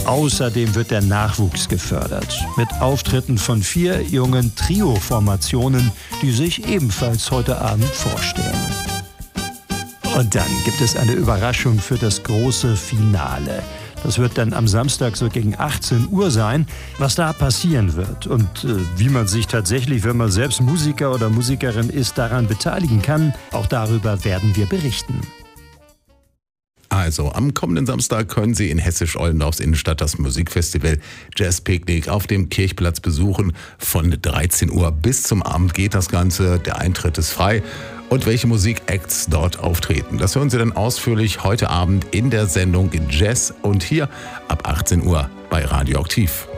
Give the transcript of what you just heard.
Außerdem wird der Nachwuchs gefördert. Mit Auftritten von 4 jungen Trio-Formationen, die sich ebenfalls heute Abend vorstellen. Und dann gibt es eine Überraschung für das große Finale. Das wird dann am Samstag so gegen 18 Uhr sein. Was da passieren wird und wie man sich tatsächlich, wenn man selbst Musiker oder Musikerin ist, daran beteiligen kann, auch darüber werden wir berichten. Also, am kommenden Samstag können Sie in Hessisch-Ollendorfs Innenstadt das Musikfestival Jazz Picnic auf dem Kirchplatz besuchen. Von 13 Uhr bis zum Abend geht das Ganze. Der Eintritt ist frei. Und welche Musikacts dort auftreten, das hören Sie dann ausführlich heute Abend in der Sendung Jazz und hier ab 18 Uhr bei Radioaktiv.